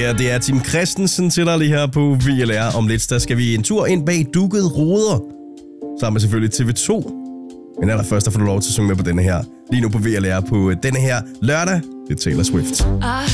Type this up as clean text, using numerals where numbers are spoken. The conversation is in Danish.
her, det er Tim Christensen til dig lige her på VLR. Om lidt, der skal vi en tur ind bag dukkede ruder. Sammen med selvfølgelig TV2. Men allerførst, der får du lov til at synge med på denne her. Lige nu på VLR på denne her lørdag. Det er Taylor Swift.